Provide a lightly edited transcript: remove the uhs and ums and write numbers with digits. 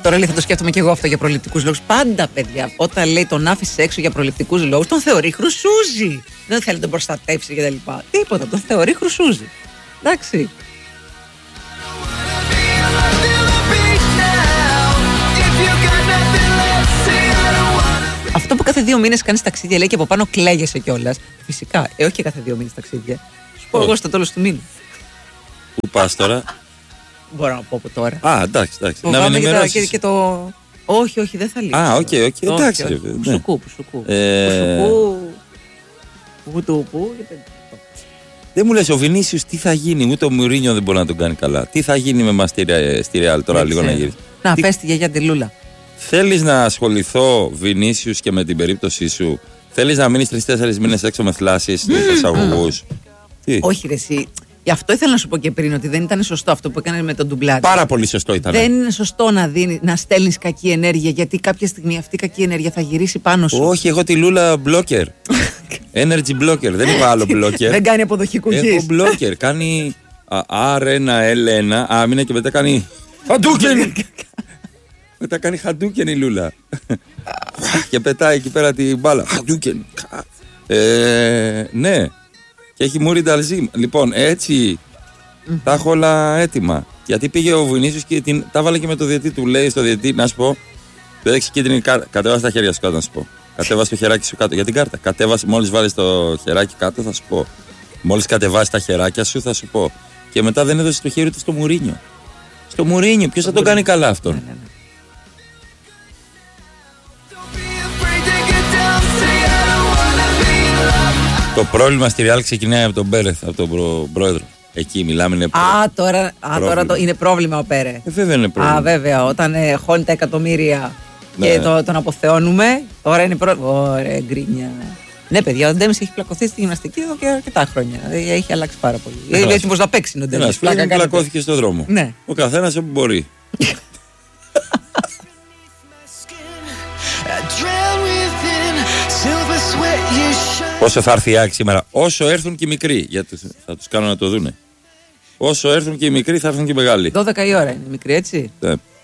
Τώρα λέει θα το σκέφτομαι και εγώ αυτό για προληπτικούς λόγους. Πάντα, παιδιά, όταν λέει τον άφησε έξω για προληπτικούς λόγους, τον θεωρεί χρυσούζι. Δεν θέλει να τον προστατεύσει κτλ. Τίποτα, τον θεωρεί χρυσούζι. Εντάξει. Αυτό που κάθε 2 μήνες κάνεις ταξίδια, λέει, και από πάνω κλαίγεσαι κιόλας. Φυσικά, όχι και κάθε 2 μήνες ταξίδια. Σου πω εγώ στο τέλος του μήνα. Πού πας τώρα? Μπορώ να πω από τώρα. Α, εντάξει. Να μην ενημερώσεις. Και το... Όχι, δεν θα λείψει. Α, οκ, εντάξει. Πουσουκού. Δεν μου λες ο Βινίσιους τι θα γίνει, ούτε ο Μουρίνιο δεν μπορεί να τον κάνει καλά. Τι θα γίνει με μας στη Ρεάλ τώρα, λίγο να γυρίσει? Να πες τη γιαγιά Ντελούλα. Θέλεις να ασχοληθώ, Βινίσιους, και με την περίπτωσή σου? Θέλεις να μείνεις 3-4 μήνες έξω με θλάσσεις, με εισαγωγούς? Όχι, ρε εσύ. Γι' αυτό ήθελα να σου πω και πριν ότι δεν ήταν σωστό αυτό που έκανε με τον ντουμπλάτι. Πάρα πολύ σωστό ήταν. Δεν είναι σωστό να στέλνεις κακή ενέργεια, γιατί κάποια στιγμή αυτή η κακή ενέργεια θα γυρίσει πάνω σου. Όχι, εγώ τη Λούλα blocker. Energy blocker, δεν είπα άλλο blocker. Δεν κάνει αποδοχή κουκκής. Έχω blocker, κάνει R1L1, άμυνα, και μετά κάνει Χαντούκεν. Μετά κάνει Χαντούκεν η Λούλα. Και πετάει εκεί πέρα την μπάλα. Χαντούκεν. Ναι. Και έχει Μούρι Νταλζίμ. Λοιπόν, έτσι τα έχω όλα έτοιμα. Γιατί πήγε ο Βινίσιους και τα βάλε και με το διαιτητή του. Λέει στο διαιτητή, να σου πω, του έδειξε κίτρινη κάρτα. Κατέβασε τα χέρια σου κάτω, να σου πω. Κατέβασε το χεράκι σου κάτω για την κάρτα. Κατέβασε, μόλις βάλεις το χεράκι κάτω, θα σου πω. Μόλις κατεβάσει τα χεράκια σου, θα σου πω. Και μετά δεν έδωσε το χέρι του στο Μουρίνιο. Στο Μουρίνιο, ποιος θα τον κάνει καλά αυτόν? Το πρόβλημα στη Ρεάλ ξεκινάει από τον Πέρεθ, από τον πρόεδρο. Εκεί μιλάμε, είναι τώρα είναι πρόβλημα ο Πέρε. Βέβαια είναι πρόβλημα. Βέβαια, όταν χώνει τα εκατομμύρια και τον αποθεώνουμε, τώρα είναι πρόβλημα. Ωραία, γκρίνια. Ναι, παιδιά, ο Ντέμις έχει πλακωθεί στη γυμναστική εδώ και αρκετά χρόνια. Έχει αλλάξει πάρα πολύ. Είναι έτοιμος να παίξει ο Ντέμις. Πλακώθηκε στον δρόμο. Ναι. Ο καθένας όπου μπορεί. Πόσο θα έρθει η ΑΕΚ σήμερα? Όσο έρθουν και οι μικροί, γιατί θα τους κάνω να το δούνε. Όσο έρθουν και οι μικροί θα έρθουν και οι μεγάλοι. 12 η ώρα είναι οι μικροί, έτσι. Ναι.